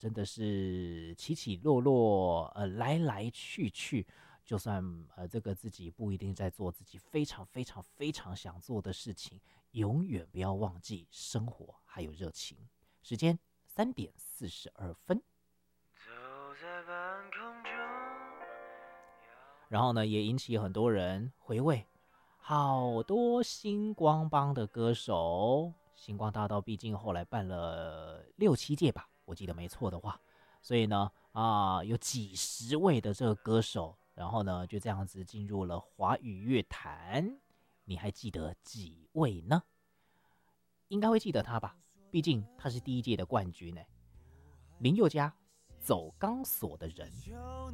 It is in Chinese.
真的是起起落落，来来去去。就算这个自己不一定在做自己非常非常非常想做的事情，永远不要忘记生活还有热情。时间3:42。然后呢，也引起很多人回味，好多星光帮的歌手，星光大道毕竟后来办了6、7届吧，我记得没错的话，所以呢，有几十位的这个歌手，然后呢，就这样子进入了华语乐坛。你还记得几位呢？应该会记得他吧，毕竟他是第1届的冠军呢。林宥嘉，走钢索的人。